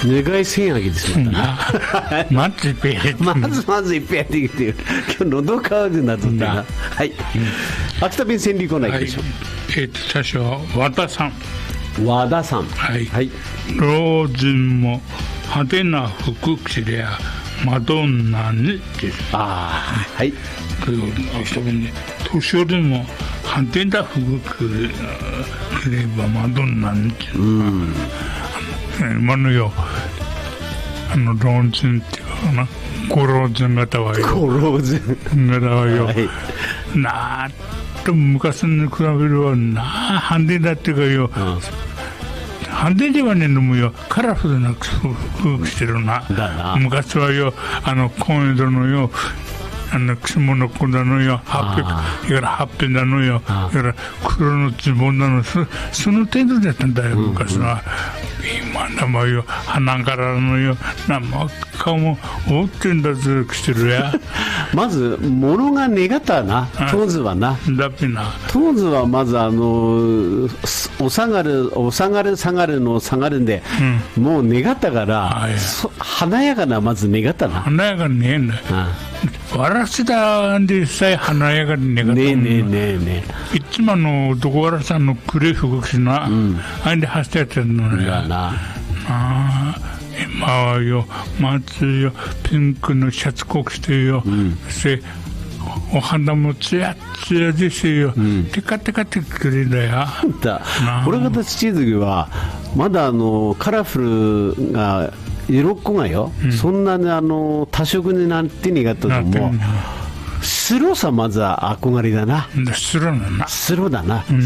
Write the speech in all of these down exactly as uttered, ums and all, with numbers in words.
願いせんあげですもんね。 まずいっぺんやってまずまずいっぺんやってきて今日喉乾くなっとってな。はい、秋田弁川柳コーナー行きましょう。 えっと最初は和田さん。 和田さん、 はい、 はい、 老人も派手な服着りゃマドンナにです。 ああ、はい。 秋田弁で年寄りも派手な服着ればマドンナにっていうのが、今のよあの老人っていうかな、ご老人方はよ、 ご老人方はよ、 はい、 なあと昔に比べるはなあ派手だっていうかよ、うん、派手ではねえのもよ、カラフルな服着てるな。 だな、 昔はよ、あの紺色のよ、あの着物子だのよ、はっぴゃく、はっぴだのよ、から黒のズボンだの、そ, その程度だったんだよ、昔は。うんうん、今のもよ、鼻からのよ、なんも顔も覆ってんだぜ、着てるや。 まず、物が願ったな、当時はな。 だっぺな。 当時はまず、あの、お下がる、お下がる、下がるの下がるんで、うん、もう願ったから、華やかな、まず願ったな。 華やかにねえんだよ。わらしだんでさえ華やかに願ったもん。ねえねえねえねえ。いつもの男わらさんのクレ服着てな、うん、あんで走ってやってるのね。だな。あ今はよ、まずよ、ピンクのシャツこ着てよ、うん、せお花もつやつやですよ、うん、テカテカテカくれだよ。 だ俺がちい時はまだあのカラフルが色っこがよ、うん、そんなにあの多色になって苦手だと思う。白さまずは憧れだな。 白だな。 白だな、うん、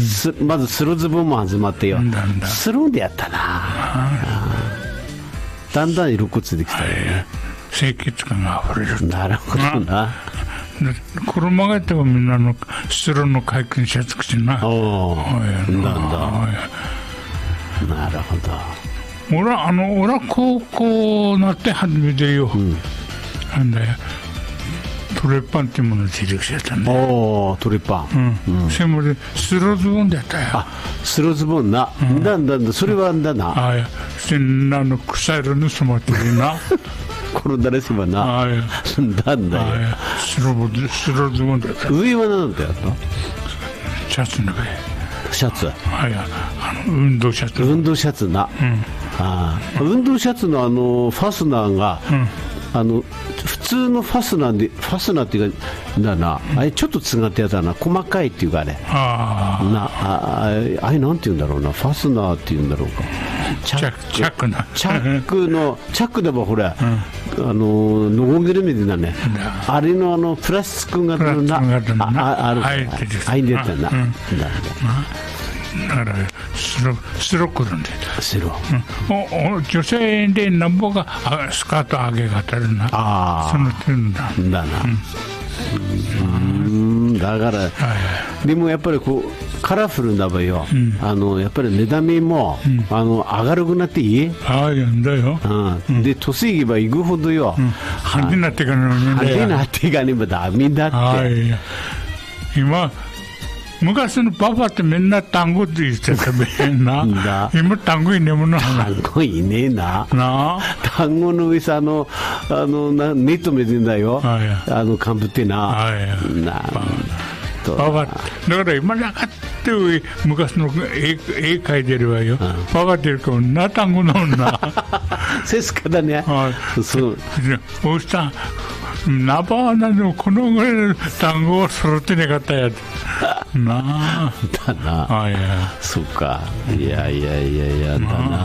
まず白ズボンも始まってよ、白でやったな。だんだん色っこついてきたよね。 清潔感があふれる。 なるほどな。 車がいてもみんなの白の解禁シャツ着てな。おー、なんだ。なるほど。 俺はあの俺は高校なって初めてよ、うん、なんだよ、トレパンっていうものを着てきてたんだよ。 おー、トレパン、 うんうん、それでスローズボンだったよ。 あ、スローズボンな、うん、だんだんそれはんだな。 ああ、そんなの草色に染まってるな。 転んだらしばな。ああ、なんだよ。 スロースローズボンだった。 上は何だったの？ シャツの上。 シャツ。 あいや、あの運動シャツ。 運動シャツな。うん、ああ、運動シャツのあのファスナーが、うん、あの普通のファスナーでファスナーっていうかだな、うん、あれちょっと違ってやつだな、細かいっていうかね。ああ。なああれなんて言うんだろうな、ファスナーって言うんだろうか。 チャックチャックな。 チャックのチャックでもほら、うん、あのノゴギルミでだね。うん、あれのあのプラスチック型のな、あある。はい。はい出たな。うん、 だから白白くるんで白、 うん、おお女性でなんぼがスカート上げがたるな。ああ、その点だだな。うん、うんだから、はい、でもやっぱりこうカラフルな場合よ、うん、あのやっぱり値段も、うん、あの上がるくなっていい。 ああ、やんだよ、 うん、で年いけばいくほどよ、 うん、派手なっていかねえ派手なっていかねえばダメだって。 今昔のパパってみんな単語って言ってたべな。今単語いねえもの。 単語いねえな。な単語の上さあのあのなネット目でだよ。あのかぶってな。なパパだから今なかって昔の絵絵描いてるわよ。パパっていうかな単語のな。 せすかだね。 そう。おじさん。ナバーナのこのぐらいの単語を揃ってなかったやつなあ。 だな。あ、いや、そうか。いやいやいやいやだな。